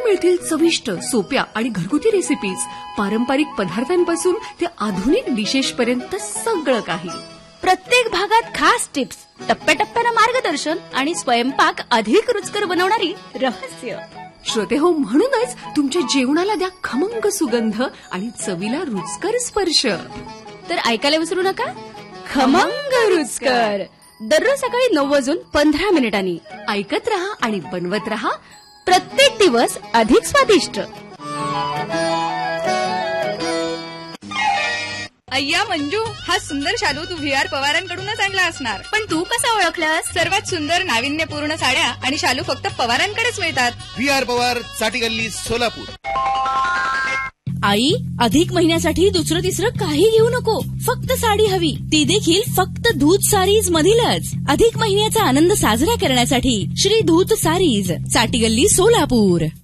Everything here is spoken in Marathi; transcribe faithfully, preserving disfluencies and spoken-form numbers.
मिळतील चविष्ट, सोप्या आणि घरगुती रेसिपीज. पारंपरिक पदार्थांपासून ते आधुनिक डिशेस पर्यंत सगळं काही. प्रत्येक भागात खास टिप्स, टप्प्याटप्प्यानं मार्गदर्शन आणि स्वयंपाक अधिक रुचकर बनवणारी रहस्य. श्रोते हो, म्हणूनच तुमच्या जेवणाला द्या खमंग सुगंध आणि चवीला रुचकर स्पर्श. तर ऐकायला विसरू नका, खमंग रुचकर. दररोज सकाळी नऊ वाजून पंधरा मिनिटांनी ऐकत रहा आणि बनवत रहा. प्रत्येक दिवस अधिक स्वादिष्ट. अय्या मंजू, हा सुंदर शालू तू व्ही आर पवारांकडूनच आणला असणार. पण तू कसा ओळखलास? सर्वात सुंदर नाविन्यपूर्ण साड्या आणि शालू फक्त पवारांकडेच मिळतात. व्ही आर पवार, साठी गल्ली, सोलापूर. आई, अधिक महिन्यासाठी दुसरं तिसरं काही घेऊ नको, फक्त साडी हवी, ती देखील फक्त धूत सारीज मधीलच. अधिक महिन्याचा आनंद साजरा करण्यासाठी श्री धूत सारीज, साठी गल्ली, सोलापूर.